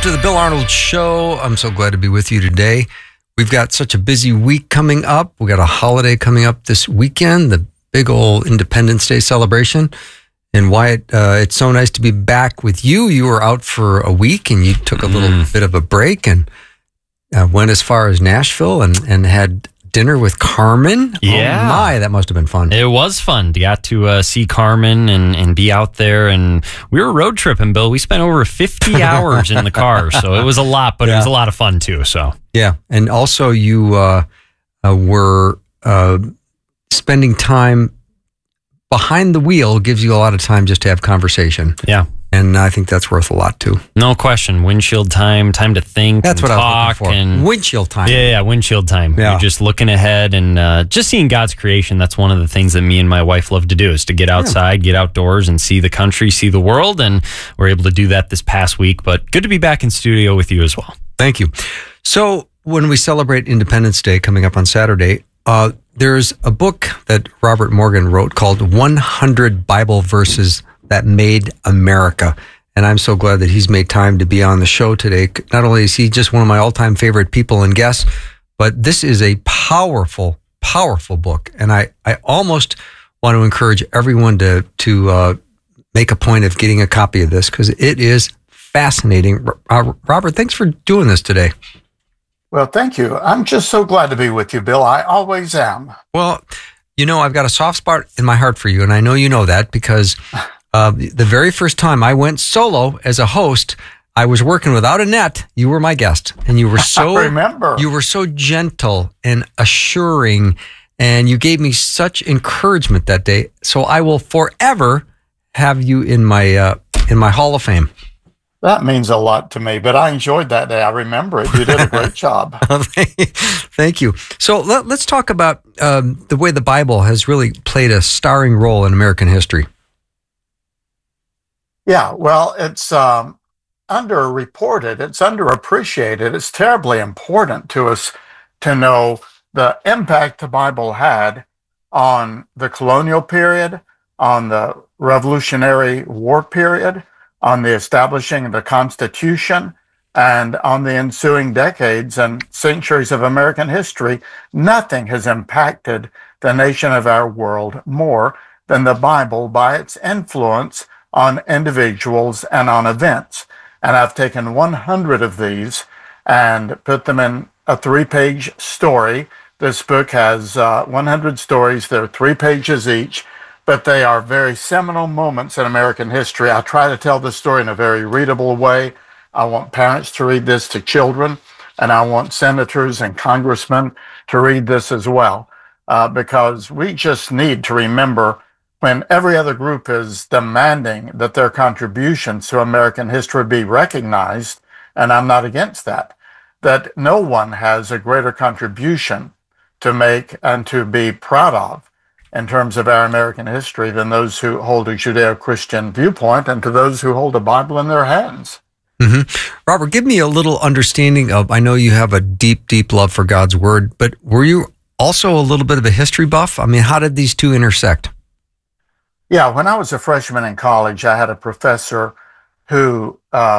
to the Bill Arnold Show. I'm so glad to be with you today. We've got such a busy week coming up. We got a holiday coming up this weekend, the big old Independence Day celebration. And Wyatt, it's so nice to be back with you. You were out for a week and you took a little bit of a break and went as far as Nashville and had dinner with Carmen. Yeah. Oh my, that must have been fun. It was fun. You got to see Carmen and be out there. And we were road tripping, Bill. We spent over 50 hours in the car. So it was a lot, but it was a lot of fun too. So yeah. And also you were spending time behind the wheel, gives you a lot of time just to have conversation. Yeah. And I think that's worth a lot too. No question. Windshield time to think. That's and what talk I was looking for. and Windshield time. Yeah, windshield time. Yeah. You're just looking ahead and just seeing God's creation. That's one of the things that me and my wife love to do is to get outside, get outdoors and see the country, see the world. And we're able to do that this past week. But good to be back in studio with you as well. Thank you. So when we celebrate Independence Day coming up on Saturday, there's a book that Robert Morgan wrote called 100 Bible Verses That Made America. And I'm so glad that he's made time to be on the show today. Not only is he just one of my all-time favorite people and guests, but this is a powerful, powerful book. And I almost want to encourage everyone to make a point of getting a copy of this because it is fascinating. Robert, thanks for doing this today. Well, thank you. I'm just so glad to be with you, Bill. I always am. Well, you know, I've got a soft spot in my heart for you, and I know you know that because the very first time I went solo as a host, I was working without a net. You were my guest, and you were so I remember. You were so gentle and assuring, and you gave me such encouragement that day. So I will forever have you in my Hall of Fame. That means a lot to me, but I enjoyed that day. I remember it. You did a great job. Thank you. So let's talk about the way the Bible has really played a starring role in American history. Yeah, well, it's underreported. It's underappreciated. It's terribly important to us to know the impact the Bible had on the colonial period, on the Revolutionary War period, on the establishing of the Constitution, and on the ensuing decades and centuries of American history. Nothing has impacted the nation of our world more than the Bible by its influence on individuals and on events. And I've taken 100 of these and put them in a 3-page story. This book has 100 stories. They're 3 pages each, but they are very seminal moments in American history. I try to tell this story in a very readable way. I want parents to read this to children, and I want senators and congressmen to read this as well, because we just need to remember when every other group is demanding that their contributions to American history be recognized, and I'm not against that, that no one has a greater contribution to make and to be proud of in terms of our American history than those who hold a Judeo-Christian viewpoint and to those who hold a Bible in their hands. Mm-hmm. Robert, give me a little understanding of, I know you have a deep, deep love for God's Word, but were you also a little bit of a history buff? I mean, how did these two intersect? Yeah, when I was a freshman in college, I had a professor who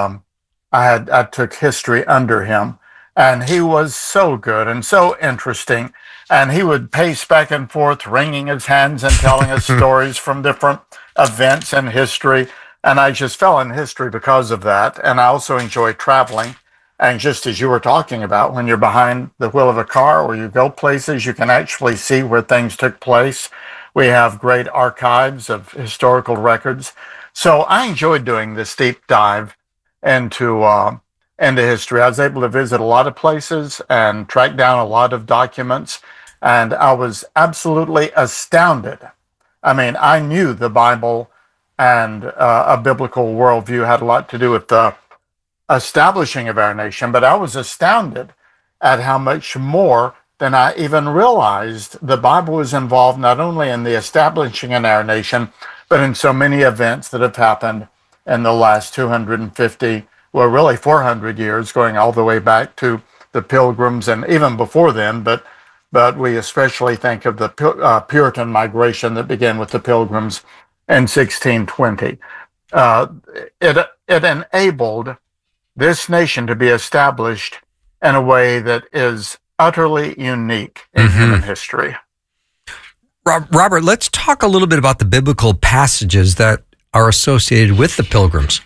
I took history under him, and he was so good and so interesting. And he would pace back and forth, wringing his hands and telling us stories from different events in history. And I just fell in history because of that. And I also enjoy traveling. And just as you were talking about, when you're behind the wheel of a car or you go places, you can actually see where things took place. We have great archives of historical records. So I enjoyed doing this deep dive into history. I was able to visit a lot of places and track down a lot of documents. And I was absolutely astounded. I mean, I knew the Bible and a biblical worldview had a lot to do with the establishing of our nation, but I was astounded at how much more than I even realized the Bible was involved not only in the establishing in our nation, but in so many events that have happened in the last 250, well, really 400 years, going all the way back to the Pilgrims and even before then, but we especially think of the Puritan migration that began with the Pilgrims in 1620. It enabled this nation to be established in a way that is utterly unique in human history. Robert, let's talk a little bit about the biblical passages that are associated with the Pilgrims.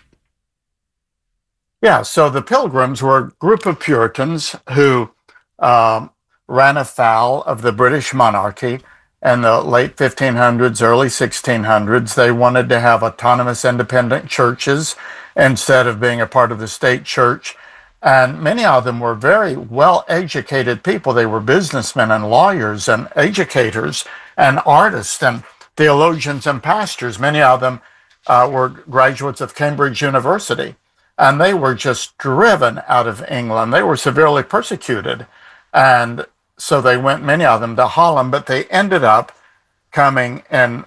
Yeah, so the Pilgrims were a group of Puritans who ran afoul of the British monarchy in the late 1500s, early 1600s. They wanted to have autonomous, independent churches instead of being a part of the state church. And many of them were very well-educated people. They were businessmen and lawyers and educators and artists and theologians and pastors. Many of them were graduates of Cambridge University. And they were just driven out of England. They were severely persecuted. And so they went, many of them, to Holland, but they ended up coming in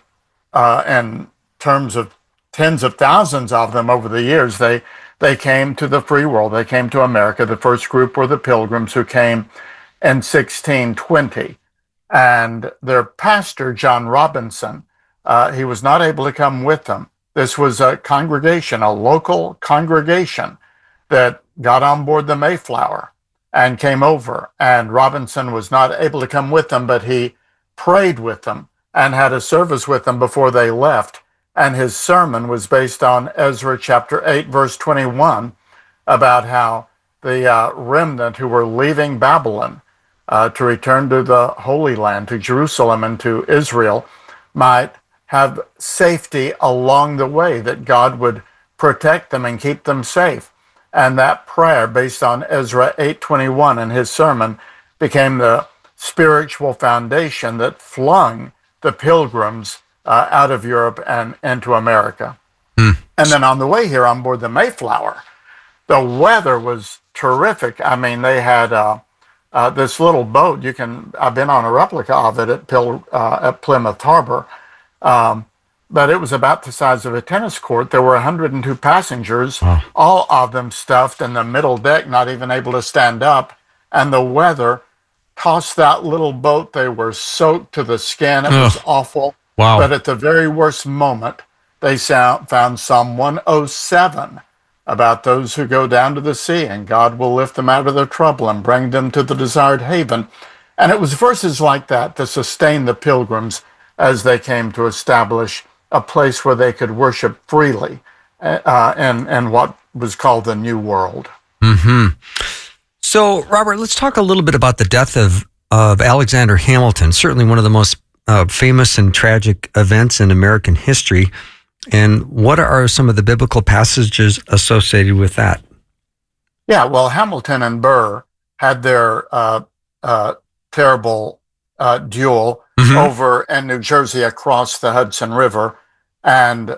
terms of tens of thousands of them over the years. They came to the free world. They came to America. The first group were the Pilgrims, who came in 1620. And their pastor, John Robinson, he was not able to come with them. This was a congregation, a local congregation that got on board the Mayflower and came over. And Robinson was not able to come with them, but he prayed with them and had a service with them before they left. And his sermon was based on Ezra chapter 8, verse 21, about how the remnant who were leaving Babylon to return to the Holy Land, to Jerusalem and to Israel, might have safety along the way, that God would protect them and keep them safe. And that prayer, based on Ezra 8:21 in his sermon, became the spiritual foundation that flung the Pilgrims out of Europe and into America. And then on the way here on board the Mayflower, the weather was terrific. I mean, they had this little boat. I've been on a replica of it at Plymouth Harbor. But it was about the size of a tennis court. There were 102 passengers, all of them stuffed in the middle deck, not even able to stand up. And the weather tossed that little boat. They were soaked to the skin. It was awful. Wow. But at the very worst moment, they found Psalm 107 about those who go down to the sea, and God will lift them out of their trouble and bring them to the desired haven. And it was verses like that that sustained the Pilgrims as they came to establish a place where they could worship freely in what was called the New World. So, Robert, let's talk a little bit about the death of Alexander Hamilton, certainly one of the most famous and tragic events in American history. And what are some of the biblical passages associated with that? Yeah, well, Hamilton and Burr had their terrible duel over in New Jersey across the Hudson River, and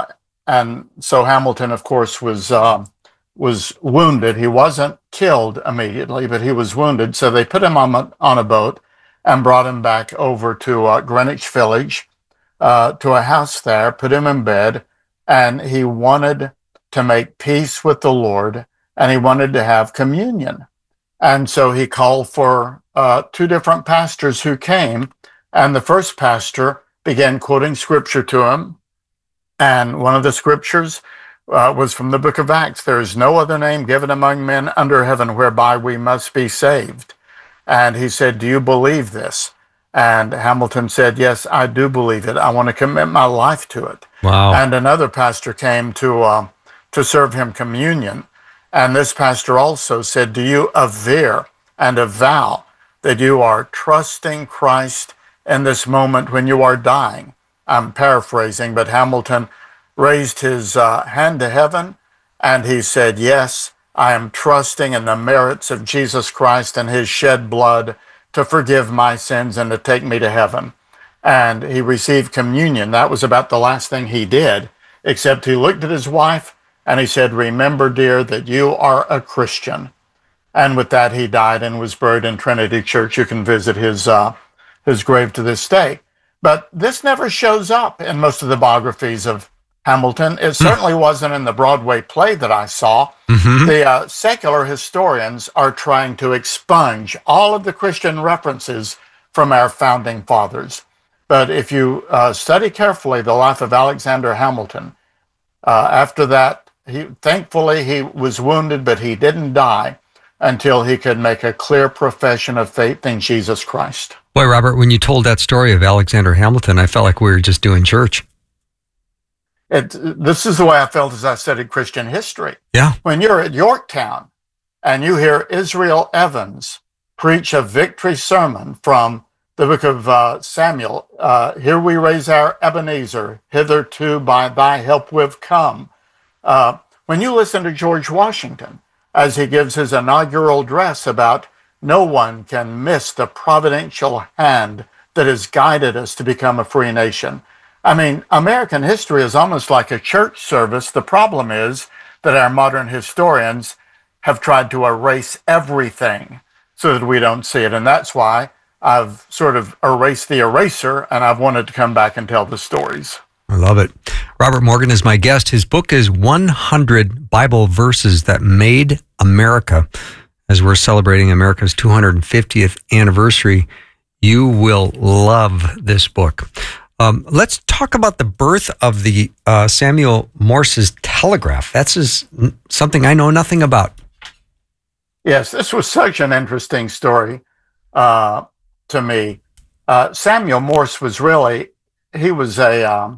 so Hamilton, of course, was wounded. He wasn't killed immediately, but he was wounded. So they put him on a boat and brought him back over to Greenwich Village, to a house there, put him in bed, and he wanted to make peace with the Lord, and he wanted to have communion. And so he called for two different pastors who came, and the first pastor began quoting scripture to him. And one of the scriptures was from the book of Acts. There is no other name given among men under heaven whereby we must be saved. And he said, do you believe this? And Hamilton said, yes, I do believe it. I want to commit my life to it. Wow. And another pastor came to serve him communion. And this pastor also said, do you aver and avow that you are trusting Christ in this moment when you are dying? I'm paraphrasing, but Hamilton raised his hand to heaven and he said, yes, I am trusting in the merits of Jesus Christ and his shed blood to forgive my sins and to take me to heaven. And he received communion. That was about the last thing he did, except he looked at his wife and he said, remember, dear, that you are a Christian. And with that, he died and was buried in Trinity Church. You can visit his grave to this day. But this never shows up in most of the biographies of Hamilton. It certainly wasn't in the Broadway play that I saw. The secular historians are trying to expunge all of the Christian references from our founding fathers. But if you study carefully the life of Alexander Hamilton, after that thankfully he was wounded, but he didn't die until he could make a clear profession of faith in Jesus Christ. Boy, Robert, when you told that story of Alexander Hamilton, I felt like we were just doing church. This is the way I felt as I studied Christian history. Yeah. When you're at Yorktown and you hear Israel Evans preach a victory sermon from the book of Samuel, here we raise our Ebenezer, hitherto by thy help we've come. When you listen to George Washington as he gives his inaugural address about no one can miss the providential hand that has guided us to become a free nation. I mean, American history is almost like a church service. The problem is that our modern historians have tried to erase everything so that we don't see it. And that's why I've sort of erased the eraser, and I've wanted to come back and tell the stories. I love it. Robert Morgan is my guest. His book is 100 Bible Verses That Made America. As we're celebrating America's 250th anniversary, you will love this book. Let's talk about the birth of the Samuel Morse's telegraph. That's something I know nothing about. Yes, this was such an interesting story to me. Samuel Morse was he was an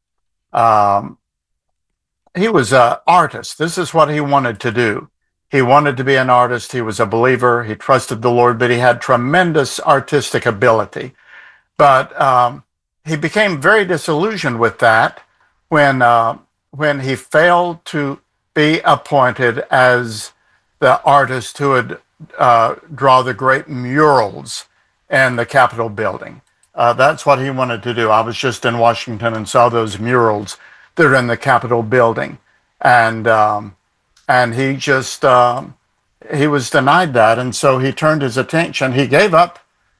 artist. This is what he wanted to do. He wanted to be an artist. He was a believer. He trusted the Lord, but he had tremendous artistic ability. But he became very disillusioned with that when he failed to be appointed as the artist who would draw the great murals in the Capitol building. That's what he wanted to do. I was just in Washington and saw those murals that are in the Capitol building. And he just, he was denied that. And so he turned his attention. He gave up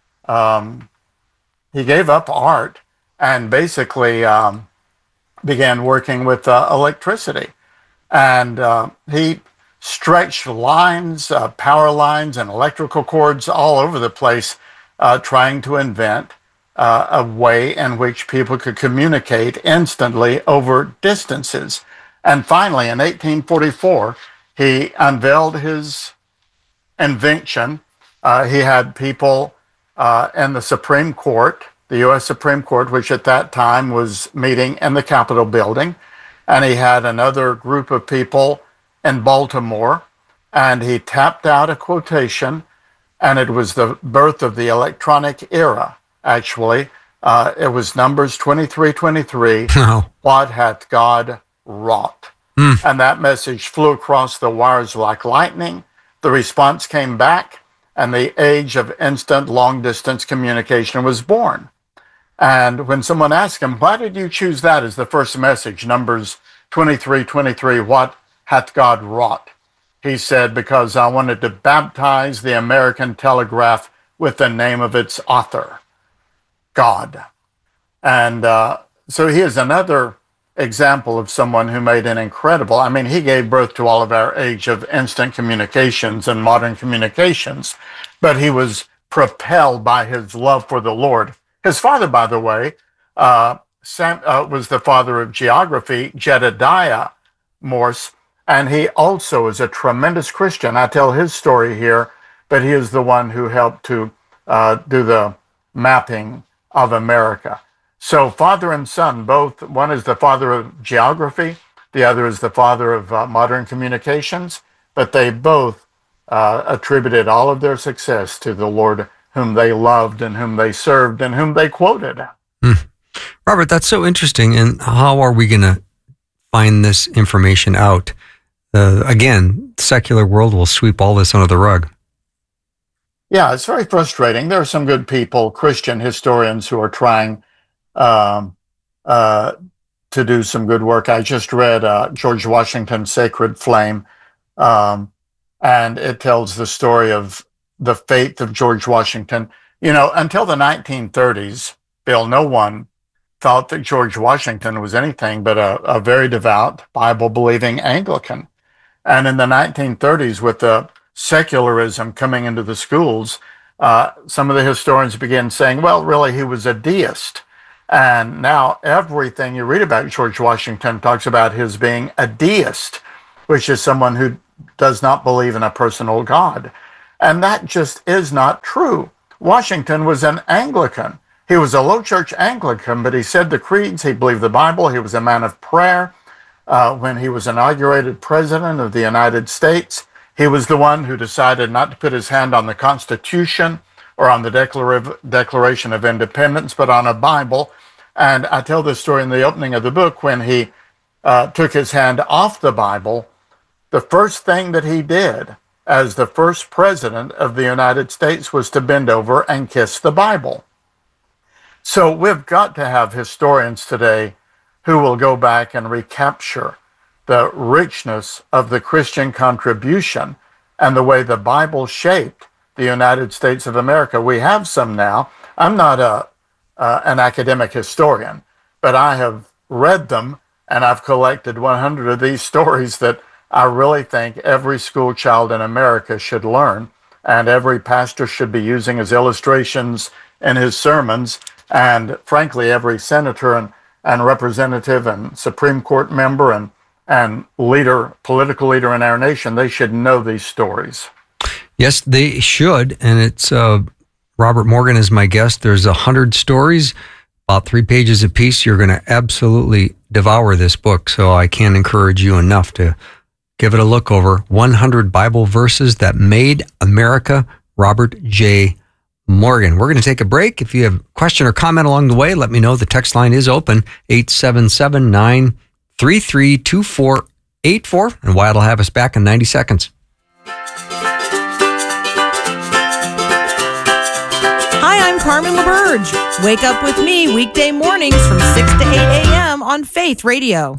art and basically began working with electricity. And he stretched lines, power lines and electrical cords all over the place, trying to invent a way in which people could communicate instantly over distances. And finally, in 1844, he unveiled his invention. He had people in the Supreme Court, the U.S. Supreme Court, which at that time was meeting in the Capitol building. And he had another group of people in Baltimore. And he tapped out a quotation, and it was the birth of the electronic era, actually. It was Numbers 23:23. Oh. What hath God wrought? And that message flew across the wires like lightning. The response came back, and the age of instant long-distance communication was born. And when someone asked him, why did you choose that as the first message, Numbers 23:23, what hath God wrought? He said, because I wanted to baptize the American telegraph with the name of its author, God. And so he is another example of someone who made an incredible, I mean, he gave birth to all of our age of instant communications and modern communications, but he was propelled by his love for the Lord. His father, by the way, was the father of geography, Jedediah Morse, and he also is a tremendous Christian. I tell his story here, but he is the one who helped to do the mapping of America. So father and son, both, one is the father of geography, the other is the father of modern communications, but they both attributed all of their success to the Lord whom they loved and whom they served and whom they quoted. Robert, that's so interesting. And how are we going to find this information out? Again, the secular world will sweep all this under the rug. Yeah, it's very frustrating. There are some good people, Christian historians, who are trying to do some good work. I just read George Washington's Sacred Flame, and it tells the story of the faith of George Washington. You know, until the 1930s, Bill, no one thought that George Washington was anything but a very devout, Bible-believing Anglican. And in the 1930s, with the secularism coming into the schools, some of the historians began saying, well, really, he was a deist. And now everything you read about George Washington talks about his being a deist. which is someone who does not believe in a personal God. And that just is not true. Washington was an Anglican. He was a low church Anglican, but he said the creeds, he believed the Bible, he was a man of prayer. When he was inaugurated president of the United States, he was the one who decided not to put his hand on the Constitution or on the Declaration of Independence, but on a Bible. And I tell this story in the opening of the book. When he took his hand off the Bible, the first thing that he did as the first president of the United States was to bend over and kiss the Bible. So we've got to have historians today who will go back and recapture the richness of the Christian contribution and the way the Bible shaped the United States of America. We have some now. I'm not an academic historian, but I have read them, and I've collected 100 of these stories that I really think every school child in America should learn, and every pastor should be using as illustrations in his sermons, and frankly, every senator and representative and Supreme Court member and leader, political leader in our nation, they should know these stories. Yes, they should. And it's Robert Morgan is my guest. There's 100 stories, about 3 pages apiece. You're going to absolutely devour this book. So I can't encourage you enough to give it a look over. 100 Bible Verses That Made America, Robert J. Morgan. We're going to take a break. If you have a question or comment along the way, let me know. The text line is open, 877-933-2484. And Wyatt will have us back in 90 seconds. Hi, I'm Carmen LaBerge. Wake up with me weekday mornings from 6 to 8 a.m. on Faith Radio.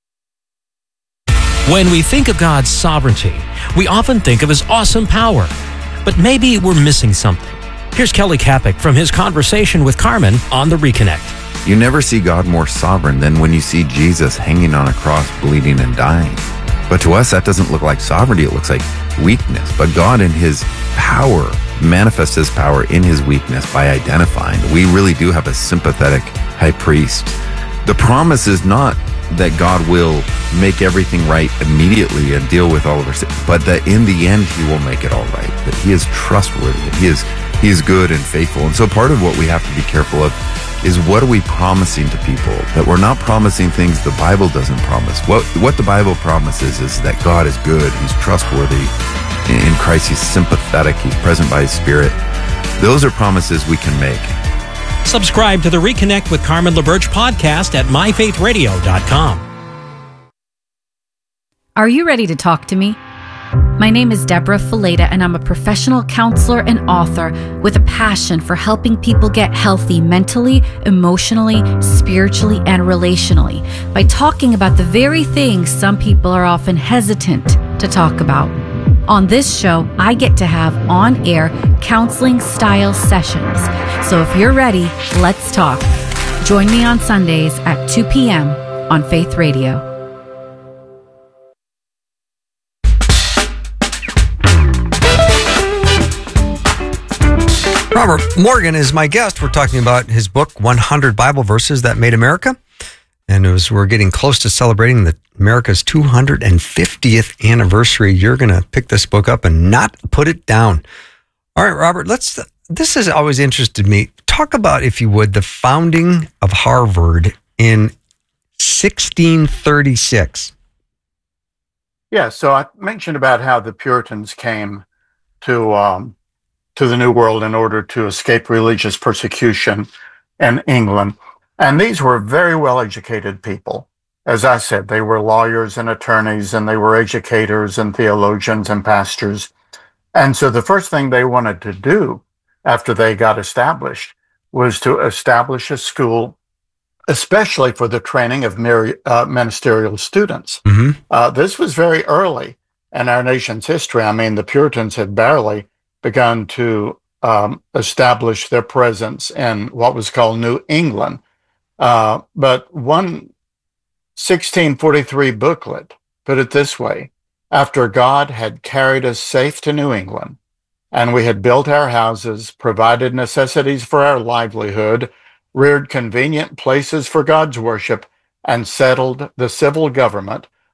When we think of God's sovereignty, we often think of His awesome power. But maybe we're missing something. Here's Kelly Kapic from his conversation with Carmen on The Reconnect. You never see God more sovereign than when you see Jesus hanging on a cross, bleeding and dying. But to us, that doesn't look like sovereignty. It looks like weakness. But God in His power manifests His power in His weakness by identifying. We really do have a sympathetic high priest. The promise is not that God will make everything right immediately and deal with all of our sins, but that in the end He will make it all right, that He is trustworthy, that He is good and faithful. And so part of what we have to be careful of is, what are we promising to people? That we're not promising things the Bible doesn't promise. What the Bible promises is that God is good, He's trustworthy. In Christ, He's sympathetic, He's present by His Spirit. Those are promises we can make. Subscribe to the Reconnect with Carmen LaBerge podcast at myfaithradio.com. Are you ready to talk to me? My name is Deborah Fileta, and I'm a professional counselor and author with a passion for helping people get healthy mentally, emotionally, spiritually, and relationally by talking about the very things some people are often hesitant to talk about. On this show, I get to have on-air counseling-style sessions. So if you're ready, let's talk. Join me on Sundays at 2 p.m. on Faith Radio. Robert Morgan is my guest. We're talking about his book, 100 Bible Verses That Made America. And we're getting close to celebrating America's 250th anniversary. You're going to pick this book up and not put it down. All right, Robert, this has always interested me. Talk about, if you would, the founding of Harvard in 1636. Yeah, so I mentioned about how the Puritans came to the New World in order to escape religious persecution in England. And these were very well-educated people. As I said, they were lawyers and attorneys, and they were educators and theologians and pastors. And so the first thing they wanted to do after they got established was to establish a school, especially for the training of ministerial students. Mm-hmm. This was very early in our nation's history. I mean, the Puritans had barely begun to establish their presence in what was called New England. But one 1643 booklet put it this way: after God had carried us safe to New England, and we had built our houses, provided necessities for our livelihood, reared convenient places for God's worship, and settled the civil government,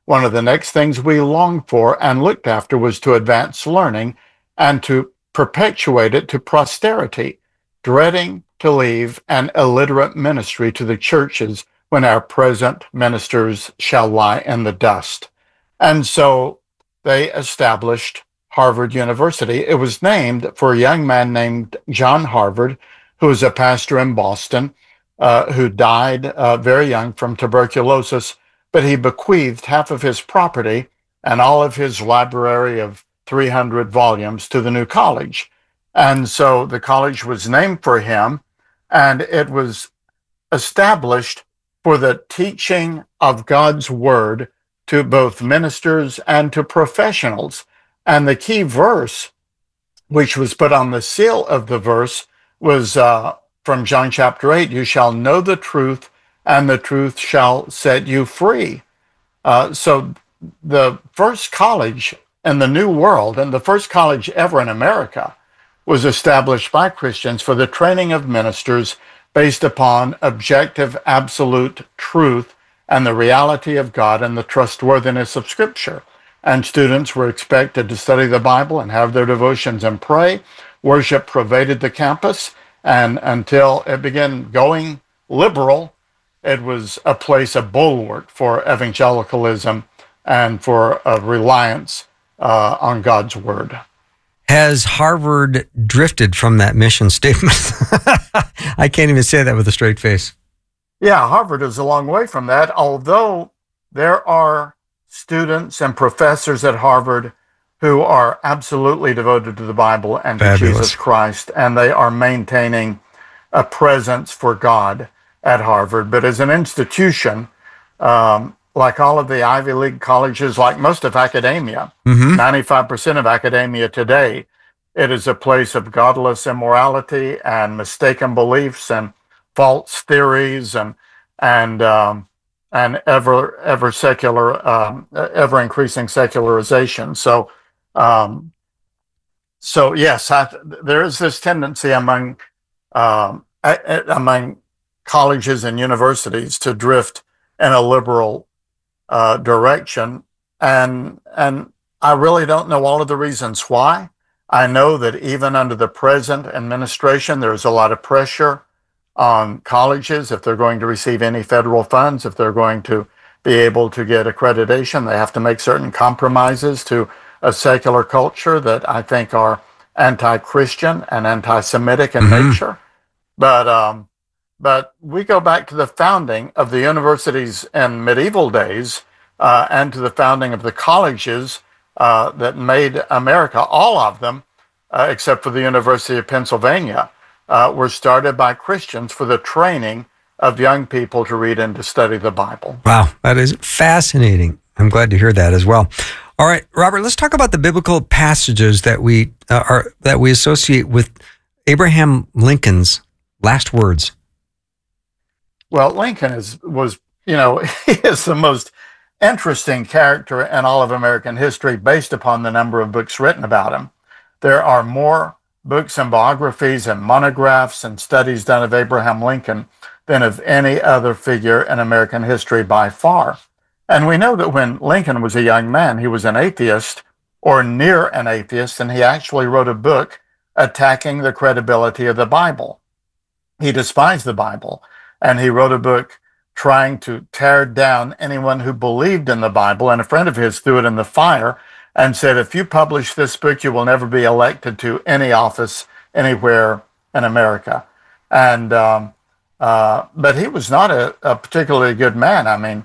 one of the next things we longed for and looked after was to advance learning and to perpetuate it to posterity, dreading to leave an illiterate ministry to the churches when our present ministers shall lie in the dust. And so they established Harvard University. It was named for a young man named John Harvard, who was a pastor in Boston, who died very young from tuberculosis, but he bequeathed half of his property and all of his library of 300 volumes to the new college. And so the college was named for him, and it was established for the teaching of God's word to both ministers and to professionals. And the key verse, which was put on the seal of the verse, was from John chapter 8, you shall know the truth, and the truth shall set you free. So the first college in the New World, and the first college ever in America, was established by Christians for the training of ministers based upon objective, absolute truth and the reality of God and the trustworthiness of Scripture. And students were expected to study the Bible and have their devotions and pray. Worship pervaded the campus, and until it began going liberal, it was a place, a bulwark for evangelicalism and for a reliance on God's word. Has Harvard drifted from that mission statement? I can't even say that with a straight face. Yeah, Harvard is a long way from that, although there are students and professors at Harvard who are absolutely devoted to the Bible and to Jesus Christ, and they are maintaining a presence for God at Harvard. But as an institution, like all of the Ivy League colleges, like most of academia, 95% of academia today, it is a place of godless immorality and mistaken beliefs and false theories and ever secular, ever increasing secularization. So yes, there is this tendency among colleges and universities to drift in a liberal direction, and I really don't know all of the reasons why. I know that even under the present administration, there's a lot of pressure on colleges. If they're going to receive any federal funds, if they're going to be able to get accreditation, they have to make certain compromises to a secular culture that I think are anti-Christian and anti-Semitic in nature. But we go back to the founding of the universities in medieval days and to the founding of the colleges that made America. All of them, except for the University of Pennsylvania, were started by Christians for the training of young people to read and to study the Bible. Wow, that is fascinating. I'm glad to hear that as well. All right, Robert, let's talk about the biblical passages that we associate with Abraham Lincoln's last words. Well, Lincoln was he is the most interesting character in all of American history based upon the number of books written about him. There are more books and biographies and monographs and studies done of Abraham Lincoln than of any other figure in American history by far. And we know that when Lincoln was a young man, he was an atheist or near an atheist, and he actually wrote a book attacking the credibility of the Bible. He despised the Bible, and he wrote a book trying to tear down anyone who believed in the Bible, and a friend of his threw it in the fire and said, if you publish this book, you will never be elected to any office anywhere in America. And but he was not a particularly good man. I mean,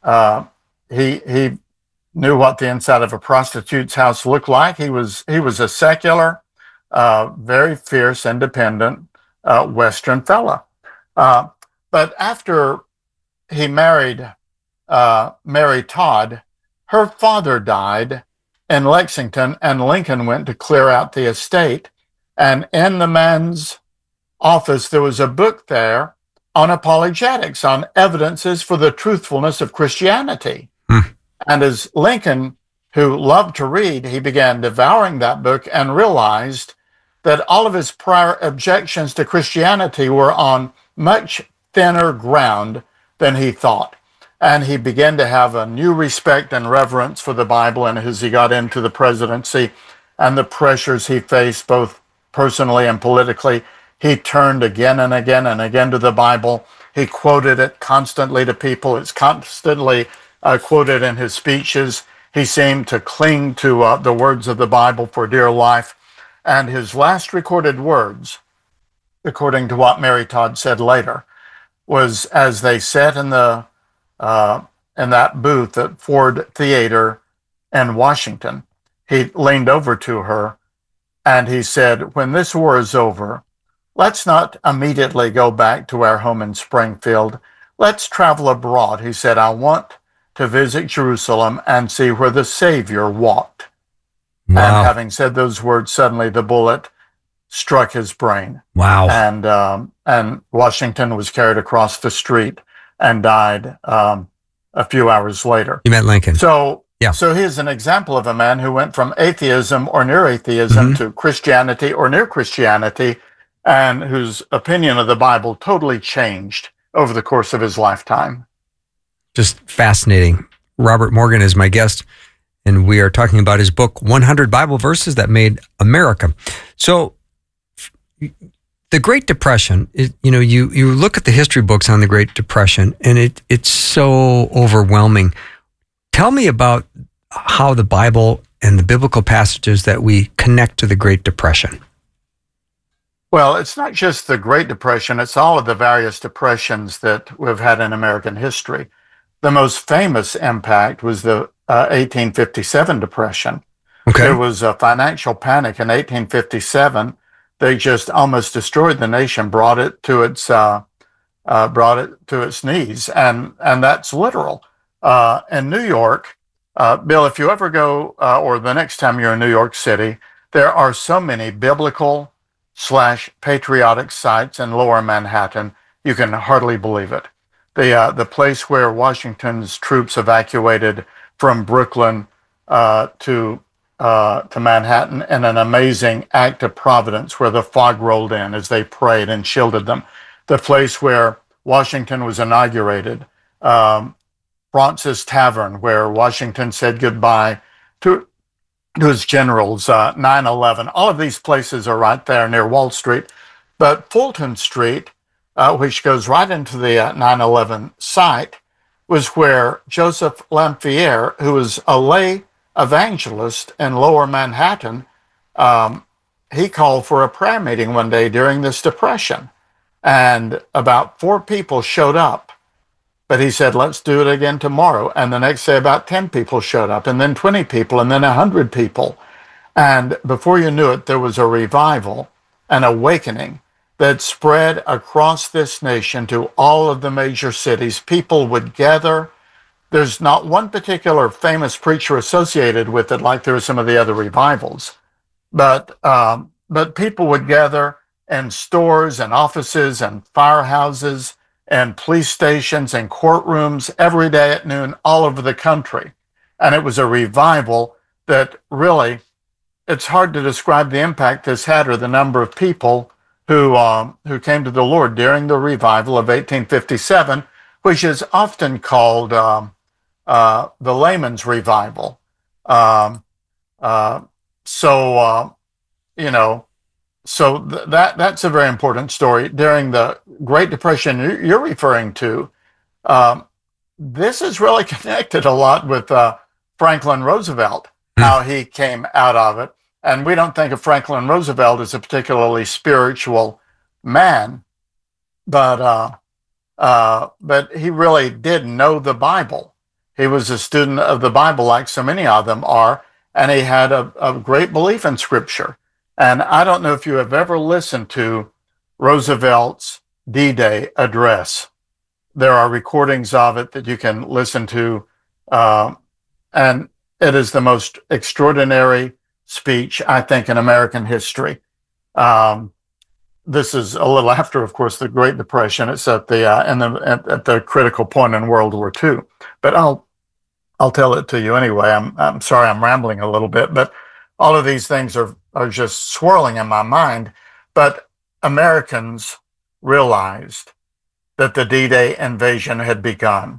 he knew what the inside of a prostitute's house looked like. He was a secular, very fierce, independent Western fella. But after he married Mary Todd, her father died in Lexington, and Lincoln went to clear out the estate. And in the man's office, there was a book there on apologetics, on evidences for the truthfulness of Christianity. And as Lincoln, who loved to read, he began devouring that book and realized that all of his prior objections to Christianity were on much thinner ground than he thought. And he began to have a new respect and reverence for the Bible. And as he got into the presidency and the pressures he faced, both personally and politically, he turned again and again and again to the Bible. He quoted it constantly to people. It's constantly quoted in his speeches. He seemed to cling to the words of the Bible for dear life. And his last recorded words, according to what Mary Todd said later, was as they sat in that booth at Ford Theater in Washington, he leaned over to her and he said, "When this war is over, let's not immediately go back to our home in Springfield. Let's travel abroad." He said, "I want to visit Jerusalem and see where the Savior walked." Wow. And having said those words, suddenly the bullet struck his brain. Wow. And Washington was carried across the street and died a few hours later. You meant Lincoln. So, yeah. So he's an example of a man who went from atheism or near atheism to Christianity or near Christianity, and whose opinion of the Bible totally changed over the course of his lifetime. Just fascinating. Robert Morgan is my guest, and we are talking about his book, 100 Bible Verses That Made America. So the Great Depression, you look at the history books on the Great Depression, and it's so overwhelming. Tell me about how the Bible and the biblical passages that we connect to the Great Depression. Well, it's not just the Great Depression, it's all of the various depressions that we've had in American history. The most famous impact was the 1857 Depression. Okay. There was a financial panic in 1857. They just almost destroyed the nation, brought it to its knees, and that's literal. In New York, Bill, if you ever go, or the next time you're in New York City, there are so many biblical/patriotic sites in Lower Manhattan, you can hardly believe it. The place where Washington's troops evacuated from Brooklyn to Manhattan in an amazing act of providence, where the fog rolled in as they prayed and shielded them. The place where Washington was inaugurated, Fraunces Tavern, where Washington said goodbye to his generals, 9/11. All of these places are right there near Wall Street. But Fulton Street, which goes right into the 9/11 site, was where Joseph Lamphere, who was a lay evangelist in Lower Manhattan, he called for a prayer meeting one day during this depression. And about 4 people showed up. But he said, let's do it again tomorrow. And the next day, about 10 people showed up, and then 20 people, and then 100 people. And before you knew it, there was a revival, an awakening that spread across this nation to all of the major cities. People would gather. There's not one particular famous preacher associated with it, like there are some of the other revivals. But people would gather in stores and offices and firehouses and police stations and courtrooms every day at noon all over the country. And it was a revival that really, it's hard to describe the impact this had or the number of people who came to the Lord during the revival of 1857, which is often called the layman's revival. So that's a very important story. During the Great Depression you're referring to, this is really connected a lot with Franklin Roosevelt, how he came out of it. And we don't think of Franklin Roosevelt as a particularly spiritual man, but he really did know the Bible. He was a student of the Bible, like so many of them are, and he had a great belief in Scripture. And I don't know if you have ever listened to Roosevelt's D-Day address. There are recordings of it that you can listen to, and it is the most extraordinary speech, I think, in American history. This is a little after, of course, the Great Depression. It's at the critical point in World War II. But I'll tell it to you anyway. I'm sorry I'm rambling a little bit, but all of these things are just swirling in my mind. But Americans realized that the D-Day invasion had begun.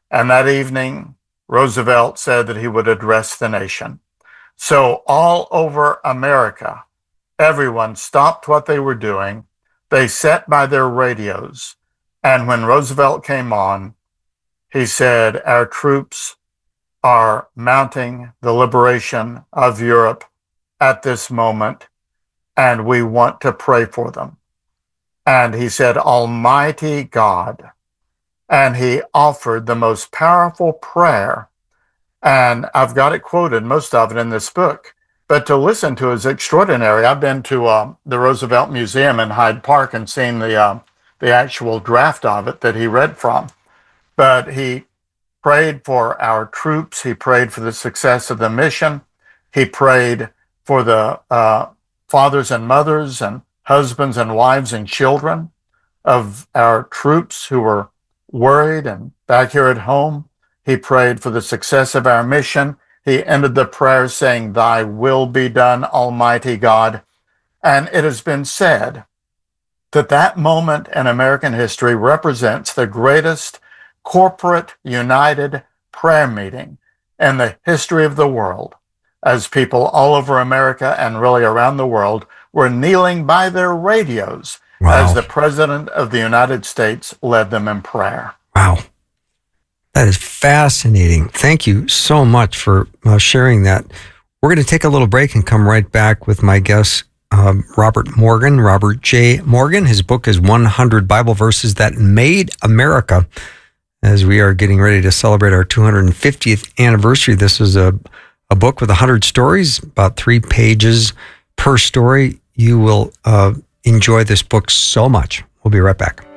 And that evening, Roosevelt said that he would address the nation. So all over America, everyone stopped what they were doing. They sat by their radios. And when Roosevelt came on, he said, our troops are mounting the liberation of Europe at this moment, and we want to pray for them. And he said, Almighty God. And he offered the most powerful prayer. And I've got it quoted, most of it in this book. But to listen to is extraordinary. I've been to the Roosevelt Museum in Hyde Park and seen the actual draft of it that he read from. But he prayed for our troops. He prayed for the success of the mission. He prayed for the fathers and mothers and husbands and wives and children of our troops who were worried and back here at home. He prayed for the success of our mission. He ended the prayer saying, Thy will be done, Almighty God. And it has been said that that moment in American history represents the greatest corporate united prayer meeting in the history of the world, as people all over America and really around the world were kneeling by their radios as the President of the United States led them in prayer. Wow. That is fascinating. Thank you so much for sharing that. We're going to take a little break and come right back with my guest, Robert Morgan, Robert J. Morgan. His book is 100 Bible Verses That Made America. As we are getting ready to celebrate our 250th anniversary, this is a book with 100 stories, about 3 pages per story. You will enjoy this book so much. We'll be right back.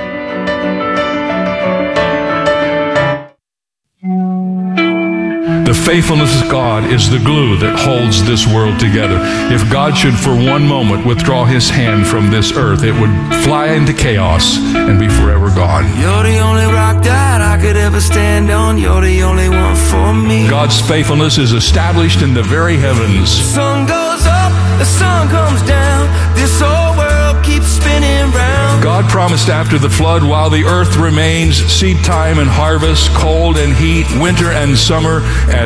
The faithfulness of God is the glue that holds this world together. If God should for one moment withdraw his hand from this earth, it would fly into chaos and be forever gone. You're the only rock that I could ever stand on. You're the only one for me. God's faithfulness is established in the very heavens. The sun goes up, the sun comes down. This whole world keeps spinning round. God promised after the flood, while the earth remains, seed time and harvest, cold and heat, winter and summer,